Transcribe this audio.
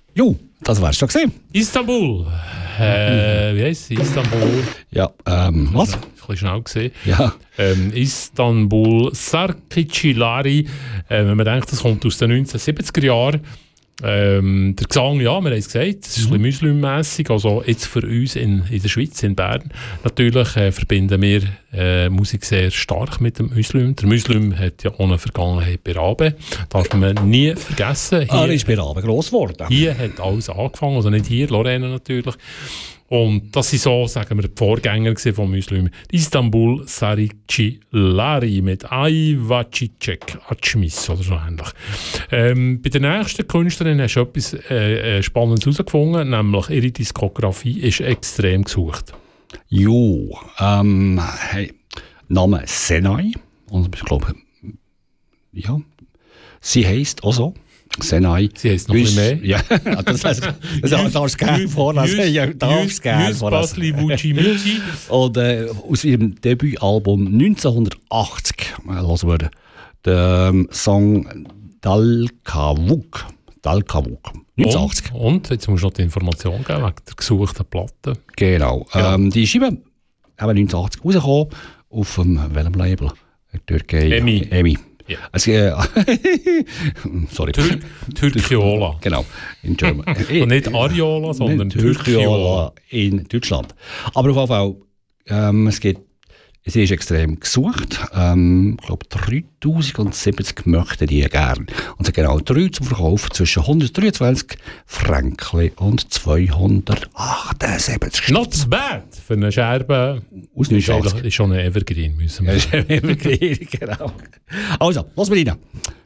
Jo, das wär's schon gesehen. Istanbul. Wie heisst sie? Istanbul. Ja, was? Ein bisschen schnell gesehen. Ja. Istanbul Sarkicilari. Wenn man denkt, das kommt aus den 1970er Jahren. Der Gesang, ja, wir haben es gesagt, es ist ein bisschen muslimmässig. Also jetzt für uns in der Schweiz, in Bern, natürlich verbinden wir Musik sehr stark mit dem Muslim. Der Muslim hat ja auch eine Vergangenheit bei Rabe. Darf man nie vergessen. Er ist bei Rabe gross geworden. Hier hat alles angefangen, also nicht hier, Lorena natürlich. Und das sind so, sagen wir, die Vorgänger von Muslim. Istanbul Sarikçilari mit Ayvacicek Açmis oder so ähnlich. Bei der nächsten Künstlerin hast du etwas Spannendes herausgefunden, nämlich ihre Diskografie ist extrem gesucht. Jo, hey, Name Senai. Und ich glaube, ja, sie heisst auch so. Senai. Sie heisst noch ein bisschen mehr. Ja, das darfst du gerne vorlesen. Ja, darfst gerne vorlesen. Und aus ihrem Debütalbum 1980 hören wir den Song Dalkavuk. 1980. Und jetzt musst du noch die Information geben wegen der gesuchten Platte. Genau. Die Scheibe eben 1980 rausgekommen auf dem welchem Label? Türkei. EMI. Ja. Also, sorry. Türkiola. Genau, in German. Und nicht Ariola, sondern Türkiola in Deutschland. Aber auf jeden Fall, sie ist extrem gesucht. Ich glaube, 3070 möchten die gerne. Und sie haben genau 3 zum Verkauf zwischen 123 Franken und 278. Not bad für eine Scherbe. Aus 89. Ist schon ein Evergreen, müssen wir sagen. Evergreen, genau. Also, los mit rein.